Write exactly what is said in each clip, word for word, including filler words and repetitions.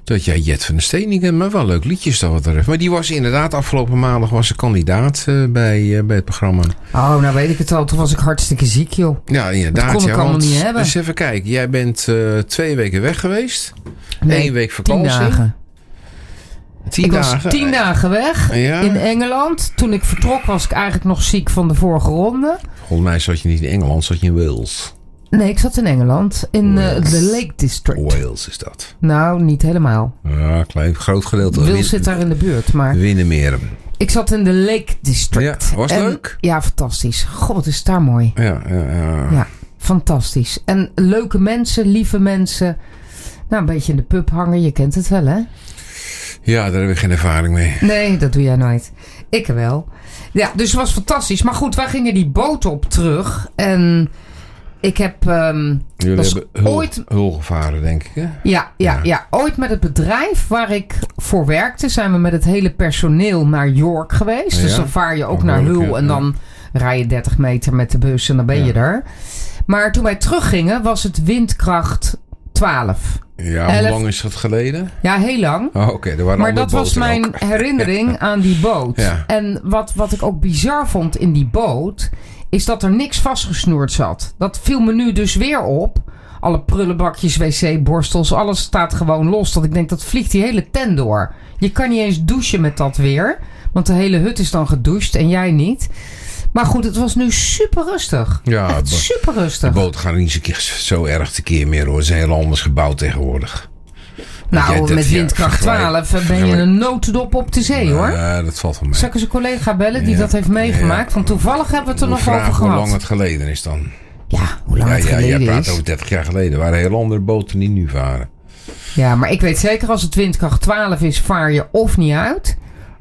Dat jij Jet van der Steeningen, maar wel leuk liedjes dat wat er heeft. Maar die was inderdaad afgelopen maandag was ze kandidaat uh, bij, uh, bij het programma. Oh, nou weet ik het al. Toen was ik hartstikke ziek, joh. Ja, inderdaad. Dat kon ik ja, allemaal niet hebben. Dus even kijken. Jij bent uh, twee weken weg geweest. Nee, Eén week vakantie. Tien dagen. Tien ik dagen. was tien dagen weg ja. in Engeland. Toen ik vertrok was ik eigenlijk nog ziek van de vorige ronde. Volgens mij zat je niet in Engeland, zat je in Wales. Nee, ik zat in Engeland. In uh, de Lake District. Wales is dat. Nou, niet helemaal. Ja, klein, groot gedeelte. Wales zit daar in de buurt, maar... Winnemeren. Ik zat in de Lake District. Ja, was het en, leuk? Ja, fantastisch. God, wat is daar mooi. Ja, ja, ja. Ja, fantastisch. En leuke mensen, lieve mensen. Nou, een beetje in de pub hangen. Je kent het wel, hè? Ja, daar heb ik geen ervaring mee. Nee, dat doe jij nooit. Ik wel. Ja, dus het was fantastisch. Maar goed, wij gingen die boot op terug. En ik heb... Um, Jullie hebben hul, ooit... hul gevaren, denk ik, hè? Ja, ja, ja, ja. Ooit met het bedrijf waar ik voor werkte... zijn we met het hele personeel naar York geweest. Ja, dus dan vaar je ook naar Hull. En dan rij je dertig meter met de bus en dan ben ja. je er. Maar toen wij teruggingen was het windkracht twaalf. Ja, hoe elf... lang is dat geleden? Ja, heel lang. Oh, oké. Okay. Maar dat was mijn ook. herinnering aan die boot. Ja. En wat, wat ik ook bizar vond in die boot... is dat er niks vastgesnoerd zat. Dat viel me nu dus weer op. Alle prullenbakjes, wc-borstels, alles staat gewoon los. Dat ik denk, dat vliegt die hele tent door. Je kan niet eens douchen met dat weer. Want de hele hut is dan gedoucht en jij niet. Maar goed, het was nu super rustig. Ja, echt super rustig. De boot gaat niet zo, keer, zo erg tekeer meer hoor. Het is heel anders gebouwd tegenwoordig. Nou, met windkracht twaalf ben je een notendop op de zee, hoor. Ja, dat valt van mij. Zal ik eens een collega bellen die ja, dat heeft meegemaakt? Ja. Want toevallig hebben we het er nog over gehad. Hoe lang het geleden is dan? Ja, hoe lang ja, het geleden is. Ja, jij praat over dertig jaar geleden. Er waren hele andere boten die nu varen. Ja, maar ik weet zeker als het windkracht twaalf is, vaar je of niet uit...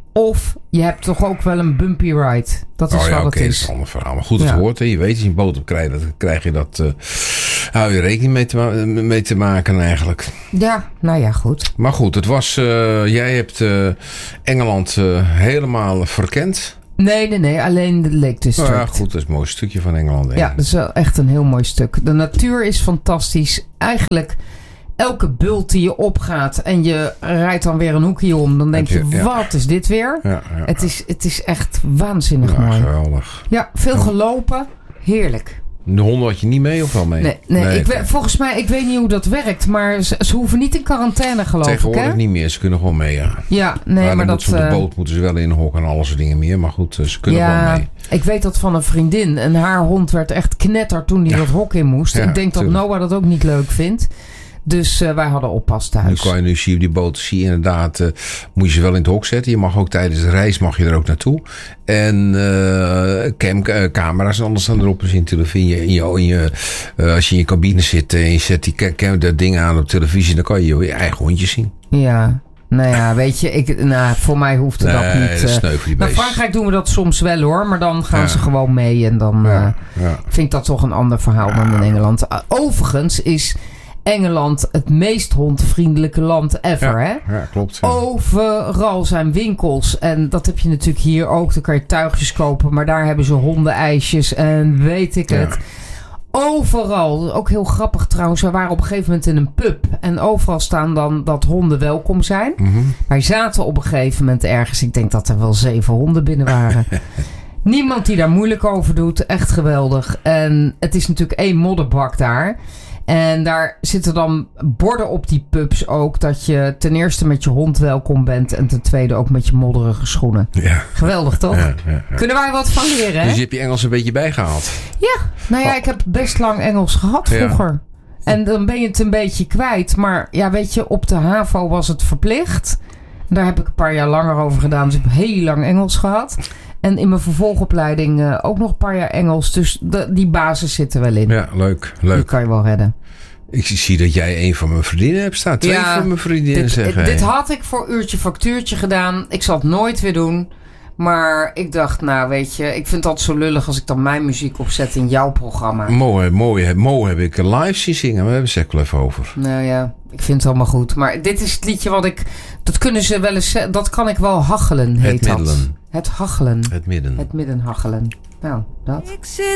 Of je hebt toch ook wel een bumpy ride. Dat is oh, ja, wat okay, het is. Dat is een ander verhaal. Maar goed, het ja. hoort. Hè. Je weet, als je een boot op krijgt, dan krijg je dat... Uh, hou je rekening mee te, mee te maken eigenlijk. Ja, nou ja, goed. Maar goed, het was... Uh, jij hebt uh, Engeland uh, helemaal verkend. Nee, nee, nee. Alleen de Lake District. Nou ja, goed. Dat is een mooi stukje van Engeland. Ja, dat is wel echt een heel mooi stuk. De natuur is fantastisch. Eigenlijk... Elke bult die je opgaat en je rijdt dan weer een hoekje om, dan denk je, je ja. wat is dit weer? Ja, ja, het, is, het is echt waanzinnig ja, mooi. Geweldig. Ja, veel ja. gelopen. Heerlijk. De honden had je niet mee of wel mee? Nee, nee, nee ik we, volgens mij, ik weet niet hoe dat werkt, maar ze, ze hoeven niet in quarantaine geloof ik. Tegenwoordig niet meer, ze kunnen gewoon mee, ja. Ja, nee, maar, maar dat... Ze op de boot moeten ze wel in hok en alle soort dingen meer, maar goed, ze kunnen ja, gewoon mee. Ik weet dat van een vriendin en haar hond werd echt knetter toen die ja. dat hok in moest. Ja, ik denk tuurlijk. dat Noah dat ook niet leuk vindt. Dus uh, wij hadden oppas thuis. Nu kan je nu zie je die boot zie je inderdaad uh, moet je ze wel in het hok zetten. Je mag ook tijdens de reis mag je er ook naartoe. En uh, cam, uh, camera's anders dan erop zien televisie. In je, in je, uh, als je in je cabine zit en je zet die cam, dat ding aan op televisie, dan kan je je eigen hondjes zien. Ja. Nou ja, weet je, ik, nou, voor mij hoeft het nee, dat niet. Dat is sneu voor die nou, Frankrijk doen we dat soms wel hoor, maar dan gaan ja. ze gewoon mee. En dan ja, uh, ja. vind ik dat toch een ander verhaal ja. dan in Engeland. Uh, overigens is Engeland het meest hondvriendelijke land ever, ja, hè? Ja, klopt. Ja. Overal zijn winkels. En dat heb je natuurlijk hier ook. Dan kan je tuigjes kopen, maar daar hebben ze hondenijsjes en weet ik het. Ja. Overal, ook heel grappig trouwens, we waren op een gegeven moment in een pub. En overal staan dan dat honden welkom zijn. Mm-hmm. Wij zaten op een gegeven moment ergens, ik denk dat er wel zeven honden binnen waren. Niemand die daar moeilijk over doet, echt geweldig. En het is natuurlijk één modderbak daar. En daar zitten dan borden op die pubs ook, dat je ten eerste met je hond welkom bent en ten tweede ook met je modderige schoenen. Ja. Geweldig, toch? Ja, ja, ja. Kunnen wij wat van leren, hè? Dus je hebt je Engels een beetje bijgehaald? Ja, nou ja, ik heb best lang Engels gehad vroeger. Ja. En dan ben je het een beetje kwijt. Maar ja, weet je, op de HAVO was het verplicht. Daar heb ik een paar jaar langer over gedaan, dus ik heb heel lang Engels gehad. En in mijn vervolgopleiding uh, ook nog een paar jaar Engels. Dus de, die basis zit er wel in. Ja, leuk. leuk. Die kan je wel redden. Ik zie dat jij een van mijn vriendinnen hebt staan. Twee ja, van mijn vriendinnen dit, zeggen. Dit had ik voor uurtje factuurtje gedaan. Ik zal het nooit weer doen. Maar ik dacht, nou weet je, ik vind het altijd zo lullig als ik dan mijn muziek opzet in jouw programma. Mooi, mooi. Mo heb ik live zien zingen. We hebben het er wel even over. Nou ja, ik vind het allemaal goed. Maar dit is het liedje wat ik, dat kunnen ze wel eens, dat kan ik wel hachelen, heet het middelen. dat. Het hachelen. Het midden. Het midden hachelen. Nou, dat. Ik zit